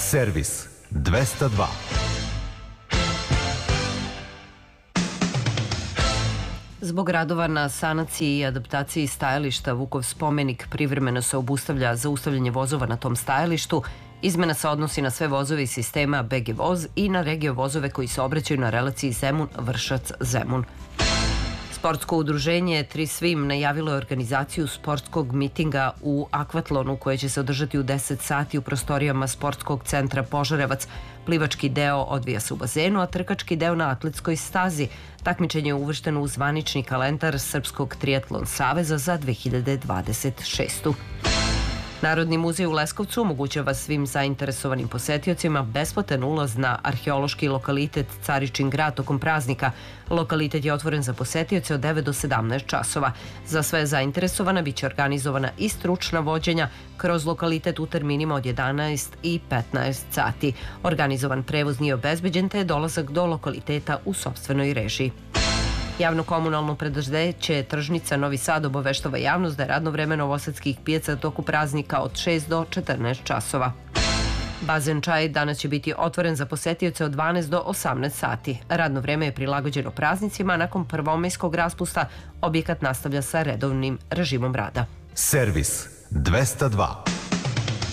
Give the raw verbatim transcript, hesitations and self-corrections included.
Servis dvesta dva. Zbog radova na sanaciji i adaptaciji stajališta Vukov spomenik privremeno se obustavlja zaustavljanje vozova na tom stajalištu. Izmena se odnosi na sve vozove iz sistema B G voz i na regio vozove koji se obraćaju na relaciji Zemun-Vršac-Zemun. Sportsko udruženje Tri svim najavilo je organizaciju sportskog mitinga u Akvatlonu koje će se održati u deset sati u prostorijama sportskog centra Požarevac. Plivački deo odvija se u bazenu, a trkački deo na atletskoj stazi. Takmičenje je uvršteno u zvanični kalendar Srpskog triatlon saveza za dve hiljade dvadeset šestu. Narodni muzej u Leskovcu omogućava svim zainteresovanim posetiocima besplatan ulaz na arheološki lokalitet Caričin grad tokom praznika. Lokalitet je otvoren za posetioce od devet do sedamnaest časova. Za sve zainteresovana biće organizovana i stručna vođenja kroz lokalitet u terminima od jedanaest i petnaest sati. Organizovan prevoz nije obezbeđen, te je dolazak do lokaliteta u sopstvenoj režiji. Javno-komunalno preduzeće Tržnica Novi Sad obaveštava javnost da je radno vreme novosadskih pijaca toku praznika od šest do četrnaest časova. Bazen Čaj danas će biti otvoren za posetioce od dvanaest do osamnaest sati. Radno vreme je prilagođeno praznicima, a nakon prvomajskog raspusta objekat nastavlja sa redovnim režimom rada. Servis dvesta dva.